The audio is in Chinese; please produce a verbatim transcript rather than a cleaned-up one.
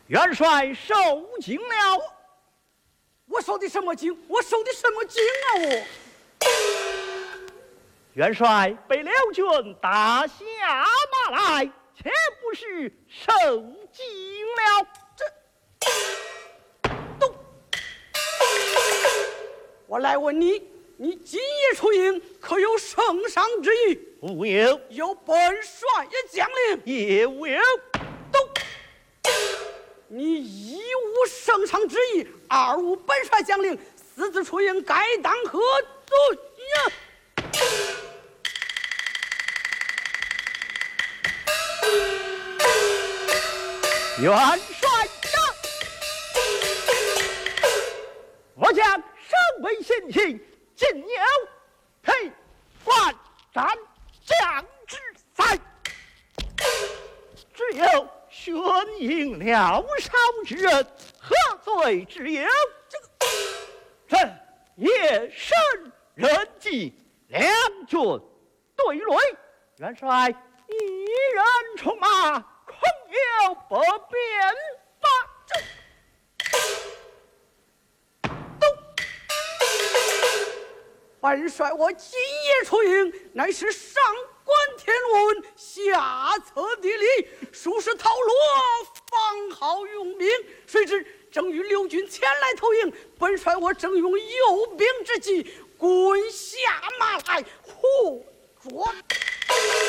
元帅受惊了。 我受的什么惊？我受的什么惊啊我？ 元帅被辽军打下马来，岂不是受惊了？ 这都，我来问你，你今夜出营，可有圣上之意？ 无有。 有本帅也将领？ 也无有。 都，你一无圣上之意，二无本帅将领，私自出营，该当何罪呀？ 元帅上，我将上为先秦，今有配万战将之赛，只有宣引了少之人，何罪之有？这个朕夜深人静，两军对垒，元帅一人冲马，恐有不便吧？这都，本帅我今夜出营，乃是上观天文，下测地理，数是讨罗，方好用兵。谁知正与刘军前来投营，本帅我正用诱兵之计，滚下马来，活捉。